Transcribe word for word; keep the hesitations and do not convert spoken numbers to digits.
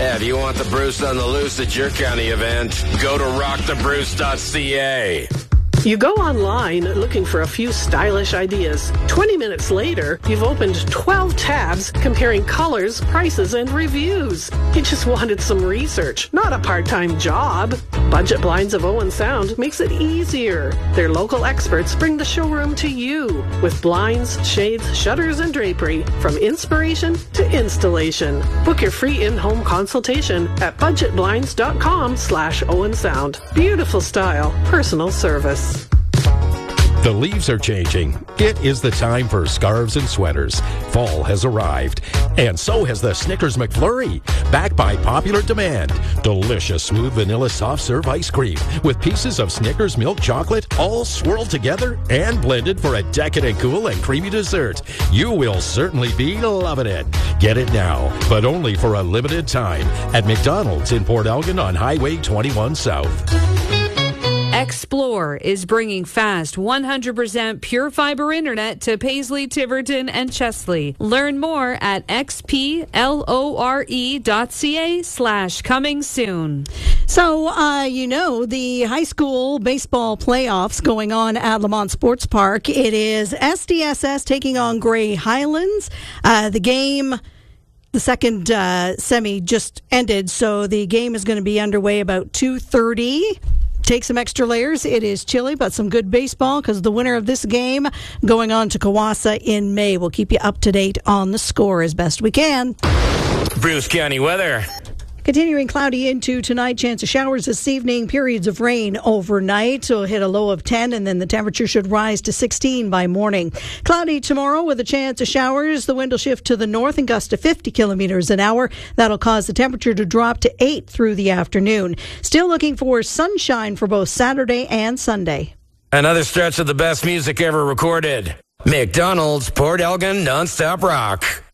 Yeah, if you want the Bruce on the loose at your county event, go to rock the bruce dot c a. You go online looking for a few stylish ideas. twenty minutes later, you've opened twelve tabs comparing colors, prices, and reviews. You just wanted some research, not a part-time job. Budget Blinds of Owen Sound makes it easier. Their local experts bring the showroom to you with blinds, shades, shutters, and drapery from inspiration to installation. Book your free in-home consultation at budget blinds dot com slash Owen Sound. Beautiful style, personal service. The leaves are changing. It is the time for scarves and sweaters. Fall has arrived. And so has the Snickers McFlurry. Backed by popular demand. Delicious smooth vanilla soft serve ice cream with pieces of Snickers milk chocolate all swirled together and blended for a decadent cool and creamy dessert. You will certainly be loving it. Get it now, but only for a limited time at McDonald's in Port Elgin on Highway twenty-one South. Explore is bringing fast one hundred percent pure fiber internet to Paisley, Tiverton, and Chesley. Learn more at xplore dot ca slash coming soon. So, uh, you know, the high school baseball playoffs going on at Lamont Sports Park. It is S D S S taking on Grey Highlands. Uh, the game... The second uh, semi just ended, so the game is going to be underway about two thirty. Take some extra layers. It is chilly, but some good baseball because the winner of this game going on to Kawasa in May. We'll keep you up to date on the score as best we can. Bruce County weather. Continuing cloudy into tonight, chance of showers this evening, periods of rain overnight. We'll hit a low of ten, and then the temperature should rise to sixteen by morning. Cloudy tomorrow with a chance of showers. The wind will shift to the north and gust to fifty kilometers an hour. That'll cause the temperature to drop to eight through the afternoon. Still looking for sunshine for both Saturday and Sunday. Another stretch of the best music ever recorded. McDonald's Port Elgin Nonstop Rock.